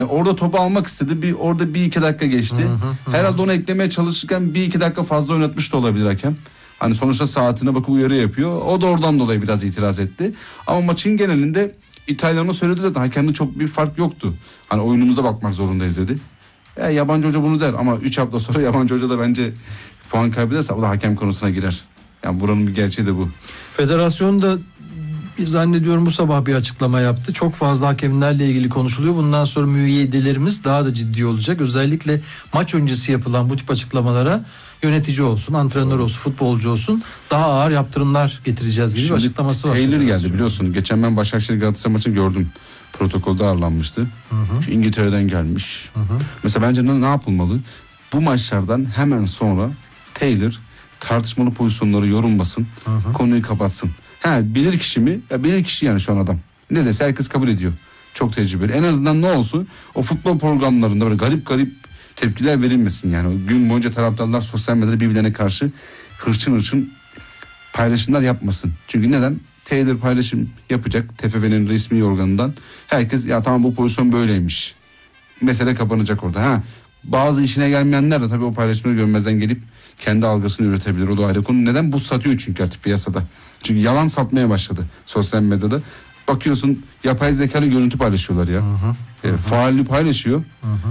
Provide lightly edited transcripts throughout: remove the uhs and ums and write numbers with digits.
Orada topu almak istedi. Orada bir iki dakika geçti. Herhalde onu eklemeye çalışırken bir iki dakika fazla oynatmış da olabilir hakem. Hani sonuçta saatine bakıp uyarı yapıyor. O da oradan dolayı biraz itiraz etti. Ama maçın genelinde İtalyan'a söyledi zaten. Hakemde çok bir fark yoktu. Hani oyunumuza bakmak zorundayız dedi. Yabancı hoca bunu der ama 3 hafta sonra yabancı hoca da bence puan kaybederse o da hakem konusuna girer. Yani buranın bir gerçeği de bu. Federasyon da zannediyorum bu sabah bir açıklama yaptı. Çok fazla hakemlerle ilgili konuşuluyor. Bundan sonra müeyyidelerimiz daha da ciddi olacak. Özellikle maç öncesi yapılan bu tip açıklamalara yönetici olsun, antrenör olsun, futbolcu olsun daha ağır yaptırımlar getireceğiz gibi bir açıklaması var. Taylor geldi biliyorsun. Geçen ben Başakşehir Galatasaray maçını gördüm. Protokolde ağırlanmıştı. İngiltere'den gelmiş. Mesela bence ne yapılmalı? Bu maçlardan hemen sonra Taylor tartışmalı pozisyonları yorumlasın. Konuyu kapatsın. Bilir kişi mi? Bilir kişi yani şu an adam. Ne dese herkes kabul ediyor. Çok tecrübeli. En azından ne olsun? O futbol programlarında böyle garip tepkiler verilmesin yani. Gün boyunca taraftarlar sosyal medyada birbirlerine karşı hırçın paylaşımlar yapmasın. Çünkü neden? Taylor paylaşım yapacak. TFF'nin resmi organından. Herkes ya tamam bu pozisyon böyleymiş. Mesele kapanacak orada. Bazı işine gelmeyenler de tabii o paylaşımları görmezden gelip kendi algısını üretebilir. O da ayrı konu. Neden? Bu satıyor çünkü artık piyasada. Çünkü yalan satmaya başladı sosyal medyada. Bakıyorsun yapay zekalı görüntü paylaşıyorlar ya. Faalli paylaşıyor.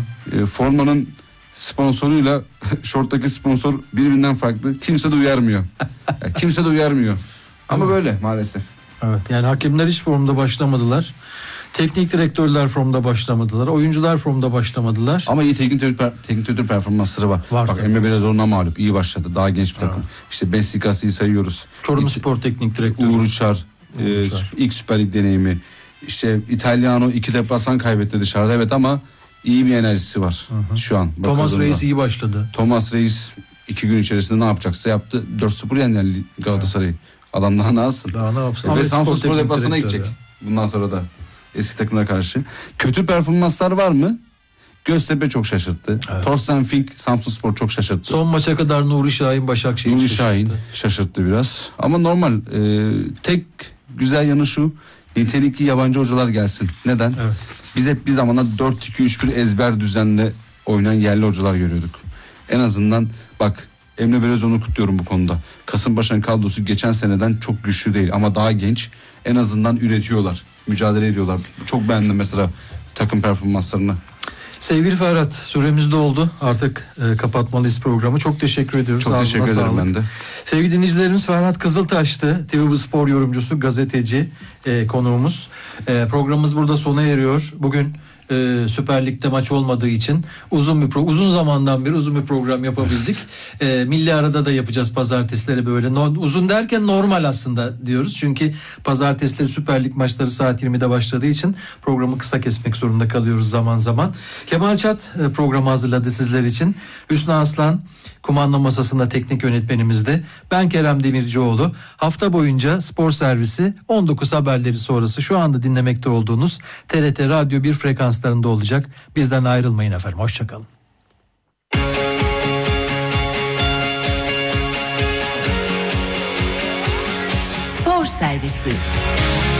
Formanın sponsoruyla şorttaki sponsor birbirinden farklı. Kimse de uyarmıyor. Kimse de uyarmıyor. Ama böyle maalesef. Evet. Yani hakemler hiç formda başlamadılar. Teknik direktörler formda başlamadılar. Oyuncular formda başlamadılar. Ama iyi teknik direktör performansları var. Bak Emre Belezoğlu'na mağlup. İyi başladı. Daha genç bir takım. İşte Besiktas'ı sayıyoruz. Çorum Spor teknik direktörü. Uğur Uçar. İlk Süper Lig deneyimi. İşte İtalyano 2 deplasman kaybetti dışarıda. Evet ama iyi bir enerjisi var şu an. Thomas Reis iyi başladı. Thomas Reis 2 gün içerisinde ne yapacaksa yaptı. 4-0 yendi Galatasaray'ı. Adam daha ne yapsın? Daha ne yapsın? Ve Samsunspor deplasmana gidecek. Bundan sonra da eski takımına karşı. Kötü performanslar var mı? Göztepe çok şaşırttı. Evet. Torsten Fink Samsunspor çok şaşırttı. Son maça kadar Nuri Şahin Başakşehir şaşırttı biraz. Ama normal. Tek güzel yanı şu. Nitelikli yabancı hocalar gelsin. Neden? Evet. Biz hep bir zamanlar 4-2-3-1 ezber düzenle oynayan yerli hocalar görüyorduk. En azından bak Emre Belözoğlu'nu kutluyorum bu konuda. Kasımpaşa'nın kadrosu geçen seneden çok güçlü değil ama daha genç. En azından üretiyorlar. Mücadele ediyorlar. Çok beğendim mesela takım performanslarını. Sevgili Ferhat, süremiz doldu. Artık kapatmalıyız programı. Çok teşekkür ediyoruz. Çok teşekkür ederim ben de. Sevgili dinleyicilerimiz, Ferhat Kızıltaş'tı. TV Spor yorumcusu, gazeteci konuğumuz. Programımız burada sona eriyor. Bugün Süper Lig'de maç olmadığı için uzun zamandan beri uzun bir program yapabildik. Milli arada da yapacağız pazartesileri böyle. Uzun derken normal aslında diyoruz. Çünkü pazartesileri Süper Lig maçları saat 20'de başladığı için programı kısa kesmek zorunda kalıyoruz zaman zaman. Kemal Çat programı hazırladı sizler için. Hüsnü Aslan kumanda masasında teknik yönetmenimizdi. Ben Kerem Demircioğlu. Hafta boyunca spor servisi 19 haberleri sonrası şu anda dinlemekte olduğunuz TRT Radyo 1 frekanslarında olacak. Bizden ayrılmayın efendim. Hoşçakalın. Spor servisi.